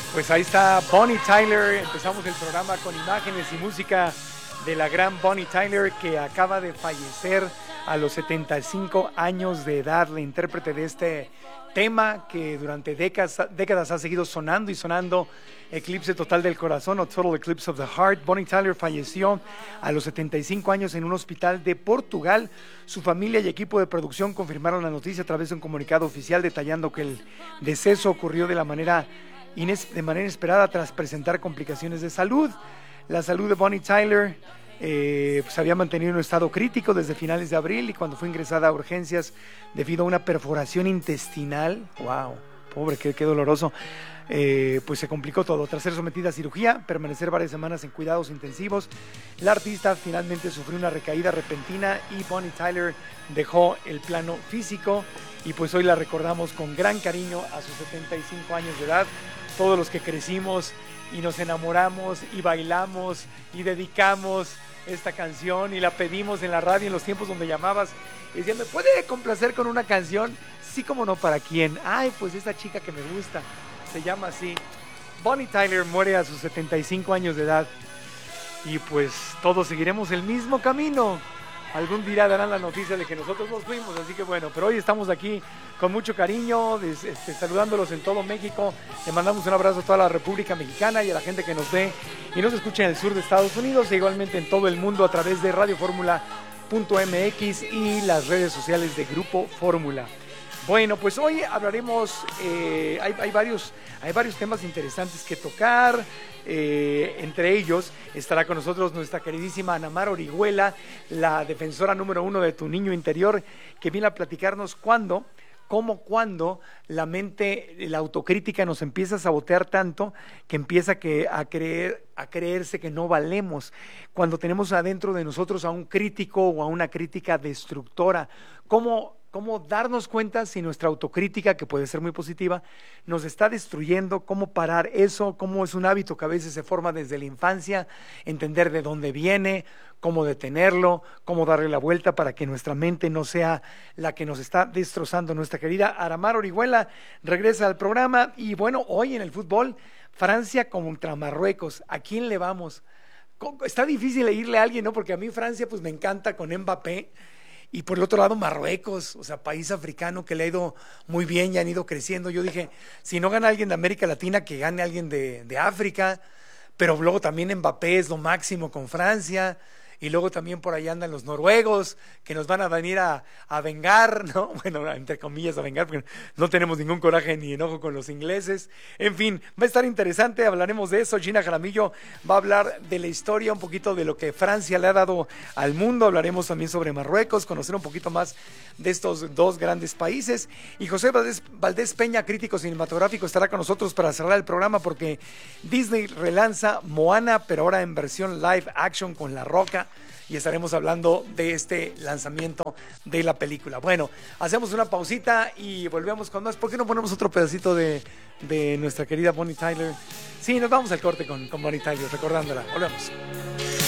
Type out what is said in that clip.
Pues ahí está Bonnie Tyler. Empezamos el programa con imágenes y música de la gran Bonnie Tyler, que acaba de fallecer a los 75 años de edad, la intérprete de este tema que durante décadas ha seguido sonando y sonando, Eclipse Total del Corazón o Total Eclipse of the Heart. Bonnie Tyler falleció a los 75 años en un hospital de Portugal. Su familia y equipo de producción confirmaron la noticia a través de un comunicado oficial detallando que el deceso ocurrió de manera inesperada tras presentar complicaciones de salud. La salud de Bonnie Tyler se había mantenido en un estado crítico desde finales de abril, y cuando fue ingresada a urgencias debido a una perforación intestinal, wow, pobre, qué doloroso, pues se complicó todo. Tras ser sometida a cirugía, permanecer varias semanas en cuidados intensivos, la artista finalmente sufrió una recaída repentina y Bonnie Tyler dejó el plano físico, y pues hoy la recordamos con gran cariño a sus 75 años de edad. Todos los que crecimos y nos enamoramos y bailamos y dedicamos esta canción y la pedimos en la radio en los tiempos donde llamabas y decían, ¿me puede complacer con una canción? Sí, como no, ¿para quién? Ay, pues esta chica que me gusta, se llama así. Bonnie Tyler muere a sus 75 años de edad, y pues todos seguiremos el mismo camino. Algún día darán la noticia de que nosotros nos fuimos, así que bueno, pero hoy estamos aquí con mucho cariño, saludándolos en todo México. Le mandamos un abrazo a toda la República Mexicana y a la gente que nos ve y nos escucha en el sur de Estados Unidos, e igualmente en todo el mundo a través de radioformula.mx y las redes sociales de Grupo Fórmula. Bueno, pues hoy hablaremos, hay varios temas interesantes que tocar. Entre ellos estará con nosotros nuestra queridísima Ana Mar Orihuela, la defensora número 1 de tu niño interior, que viene a platicarnos cuando la mente, la autocrítica nos empieza a sabotear tanto que empieza a creerse que no valemos, cuando tenemos adentro de nosotros a un crítico o a una crítica destructora. ¿Cómo darnos cuenta si nuestra autocrítica, que puede ser muy positiva, nos está destruyendo? ¿Cómo parar eso? ¿Cómo es un hábito que a veces se forma desde la infancia? Entender de dónde viene, cómo detenerlo, cómo darle la vuelta para que nuestra mente no sea la que nos está destrozando. Nuestra querida Ana Mar Orihuela regresa al programa, y bueno, hoy en el fútbol, Francia contra Marruecos. ¿A quién le vamos? Está difícil irle a alguien, ¿no? Porque a mí Francia pues me encanta con Mbappé. Y por el otro lado Marruecos, o sea, país africano que le ha ido muy bien y han ido creciendo. Yo dije, si no gana alguien de América Latina, que gane alguien de África. Pero luego también Mbappé es lo máximo con Francia. Y luego también por ahí andan los noruegos, que nos van a venir a vengar, ¿no? Bueno, entre comillas a vengar, porque no tenemos ningún coraje ni enojo con los ingleses. En fin, va a estar interesante, hablaremos de eso. Gina Jaramillo va a hablar de la historia, un poquito de lo que Francia le ha dado al mundo. Hablaremos también sobre Marruecos, conocer un poquito más de estos dos grandes países. Y José Valdés Peña, crítico cinematográfico, estará con nosotros para cerrar el programa, porque Disney relanza Moana, pero ahora en versión live action con La Roca. Y estaremos hablando de este lanzamiento de la película. Bueno, hacemos una pausita y volvemos con más. ¿Por qué no ponemos otro pedacito de nuestra querida Bonnie Tyler? Sí, nos vamos al corte con Bonnie Tyler, recordándola. Volvemos.